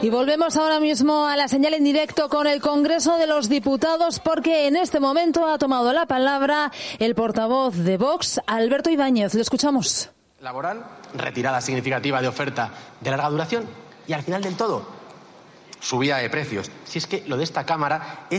Y volvemos ahora mismo a la señal en directo con el Congreso de los Diputados, porque en este momento ha tomado la palabra el portavoz de Vox, Alberto Ibáñez. Lo escuchamos. Laboral, retirada significativa de oferta de larga duración y al final del todo, subida de precios. Si es que lo de esta Cámara es